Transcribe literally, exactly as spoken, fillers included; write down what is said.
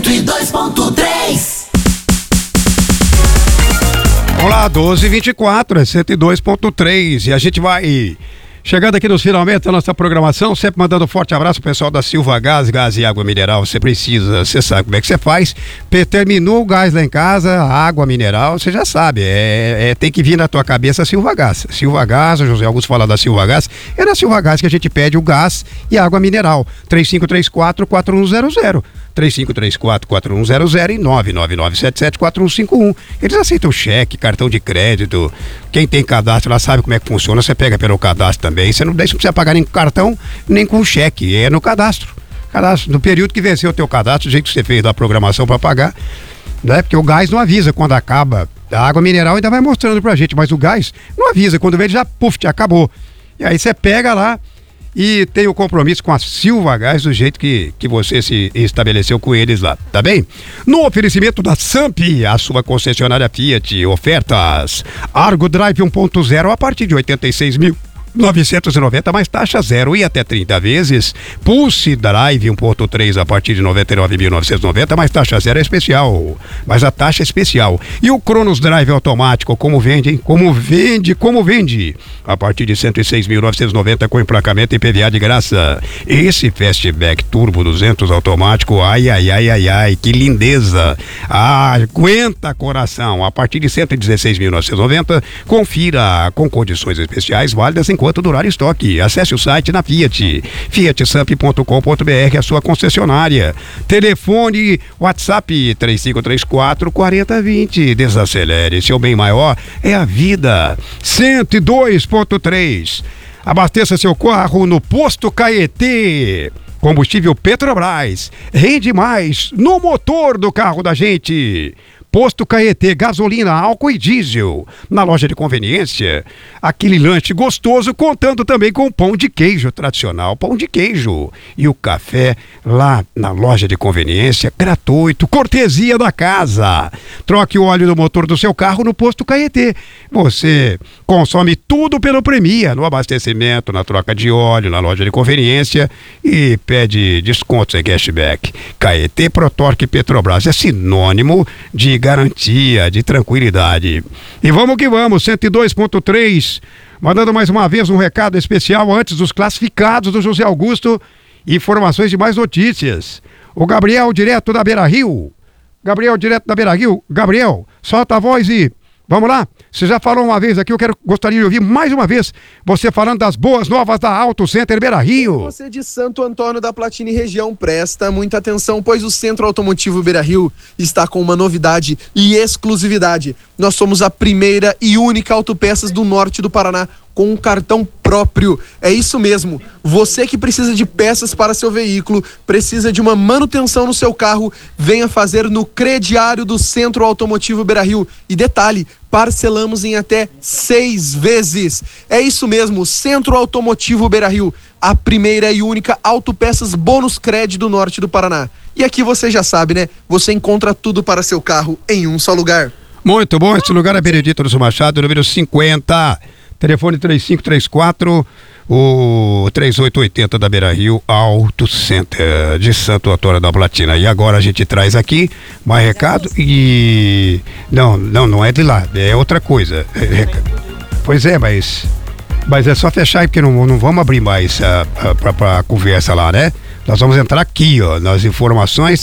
cento e dois ponto três. Olá, doze e vinte e quatro, é cento e dois ponto três. E a gente vai chegando aqui nos finalmente da nossa programação, sempre mandando um forte abraço pro pessoal da Silva Gás, gás e água mineral. Você precisa, você sabe como é que você faz. Terminou o gás lá em casa, água mineral, você já sabe, é, é, tem que vir na tua cabeça a Silva Gás. Silva Gás, o José Augusto fala da Silva Gás, é na Silva Gás que a gente pede o gás e a água mineral. três cinco três quatro, quatro um zero zero. três cinco três quatro, quatro um zero zero e nove nove nove sete sete quatro um cinco um. Eles aceitam cheque, cartão de crédito. Quem tem cadastro lá sabe como é que funciona. Você pega pelo cadastro também. Você não, deixa, não precisa pagar nem com cartão, nem com cheque. É no cadastro. cadastro. No período que venceu o teu cadastro, do jeito que você fez da programação para pagar, né? Porque o gás não avisa quando acaba. A água mineral ainda vai mostrando pra gente, mas o gás não avisa. Quando vê, ele já, puf, já acabou. E aí você pega lá e tem o compromisso com a Silva Gás do jeito que, que você se estabeleceu com eles lá, tá bem? No oferecimento da Samp, a sua concessionária Fiat, ofertas Argo Drive um ponto zero a partir de oitenta e seis mil novecentos e noventa, mais taxa zero e até trinta vezes. Pulse Drive um ponto três a partir de noventa e nove mil novecentos e noventa, mais taxa zero é especial, mas a taxa é especial. E o Cronos Drive automático, como vende, hein? Como vende, como vende? A partir de cento e seis mil novecentos e noventa com emplacamento e I P V A de graça. Esse Fastback Turbo duzentos automático, ai, ai, ai, ai, ai, que lindeza. Ah, aguenta coração. A partir de cento e dezesseis mil novecentos e noventa, confira com condições especiais válidas em enquanto durar estoque. Acesse o site na Fiat, fiat samp ponto com ponto b r, a sua concessionária. Telefone WhatsApp três cinco três quatro, quatro zero dois zero. Desacelere, seu bem maior é a vida. cento e dois ponto três. Abasteça seu carro no Posto Caetê. Combustível Petrobras. Rende mais no motor do carro da gente. Posto Caetê, gasolina, álcool e diesel. Na loja de conveniência, aquele lanche gostoso, contando também com pão de queijo tradicional, pão de queijo. E o café lá na loja de conveniência, gratuito, cortesia da casa. Troque o óleo do motor do seu carro no Posto Caetê. Você consome tudo pelo Premia, no abastecimento, na troca de óleo, na loja de conveniência e pede descontos em cashback. Caetê, Protorque, Petrobras é sinônimo de garantia, de tranquilidade. E vamos que vamos, cento e dois ponto três, mandando mais uma vez um recado especial antes dos classificados do José Augusto. Informações de mais notícias. O Gabriel, direto da Beira Rio. Gabriel, direto da Beira Rio. Gabriel, solta a voz e vamos lá. Você já falou uma vez aqui, eu quero, gostaria de ouvir mais uma vez você falando das boas novas da Auto Center Beira Rio. Você de Santo Antônio da Platina e região, presta muita atenção, pois o Centro Automotivo Beira Rio está com uma novidade e exclusividade. Nós somos a primeira e única autopeças do norte do Paraná com um cartão próprio. É isso mesmo. Você que precisa de peças para seu veículo, precisa de uma manutenção no seu carro, venha fazer no crediário do Centro Automotivo Beira Rio. E detalhe, parcelamos em até seis vezes. É isso mesmo, Centro Automotivo Beira Rio, a primeira e única autopeças bônus crédito do norte do Paraná. E aqui você já sabe, né? Você encontra tudo para seu carro em um só lugar. Muito bom, esse lugar é Benedito do Sul Machado, número cinquenta. Telefone três cinco três quatro, o três oito oito zero da Beira Rio, Auto Center de Santo Antônio da Platina. E agora a gente traz aqui mais recado e... Não, não, não é de lá, é outra coisa. É, é... Pois é, mas... Mas é só fechar aí, porque não, não vamos abrir mais uh, uh, pra, pra conversa lá, né? Nós vamos entrar aqui, ó, nas informações